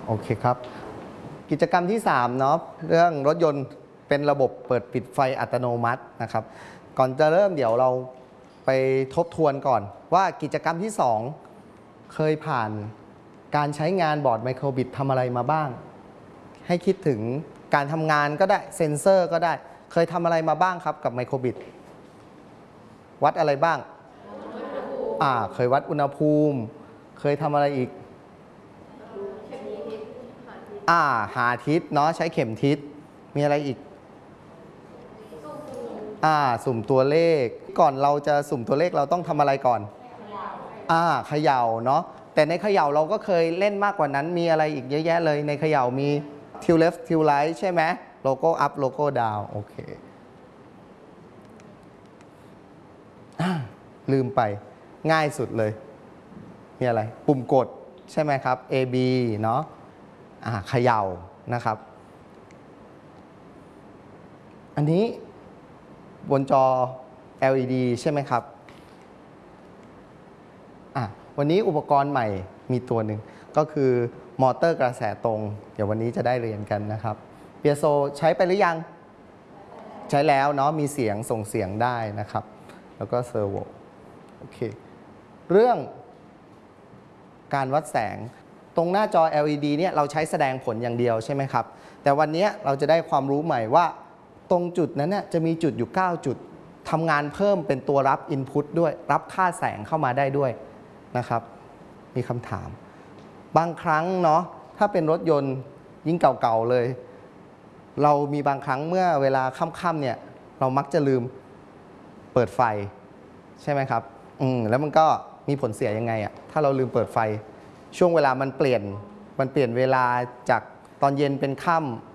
โอเคครับกิจกรรมที่3เนาะเรื่องรถยนต์เป็นระบบเปิดปิดไฟอัตโนมัตินะครับก่อนจะเริ่มเดี๋ยวเราไปทบทวนก่อนว่ากิจกรรมที่2เคยผ่านการใช้งานบอร์ดไมโครบิตทำอะไรมาบ้างให้คิดถึงการทำงานก็ได้เซ็นเซอร์ก็ได้เคยทำอะไรมาบ้างครับกับไมโครบิตวัดอะไรบ้างเคยวัดอุณหภูมิเคยทำอะไรอีกหาทิศเนาะใช้เข็มทิศมีอะไรอีกสุ่มตัวเลขก่อนเราจะสุ่มตัวเลขเราต้องทำอะไรก่อนเขย่าเนาะแต่ในเขย่าเราก็เคยเล่นมากกว่านั้นมีอะไรอีกเยอะแยะเลยในเขย่ามีทิวเลฟทิวไลท์ใช่ไหมโลโก้อัพโลโก้ดาวโอเคลืมไปง่ายสุดเลยมีอะไรปุ่มกดใช่ไหมครับ A B เนาะเขย่านะครับอันนี้บนจอ LED ใช่ไหมครับวันนี้อุปกรณ์ใหม่มีตัวหนึ่งก็คือมอเตอร์กระแสตรงเดี๋ยววันนี้จะได้เรียนกันนะครับเปียโซใช้ไปหรือยังใช้แล้วเนาะมีเสียงส่งเสียงได้นะครับแล้วก็เซอร์โวโอเคเรื่องการวัดแสงตรงหน้าจอ LED เนี่ยเราใช้แสดงผลอย่างเดียวใช่ไหมครับแต่วันนี้เราจะได้ความรู้ใหม่ว่าตรงจุดนั้นเนี่ยจะมีจุดอยู่9จุดทำงานเพิ่มเป็นตัวรับ Input ด้วยรับค่าแสงเข้ามาได้ด้วยนะครับมีคำถามบางครั้งเนาะถ้าเป็นรถยนต์ยิ่งเก่าๆเลยเรามีบางครั้งเมื่อเวลาค่ำๆเนี่ยเรามักจะลืมเปิดไฟใช่ไหมครับแล้วมันก็มีผลเสียยังไงถ้าเราลืมเปิดไฟช่วงเวลามันเปลี่ยนเวลาจากตอนเย็นเป็นค่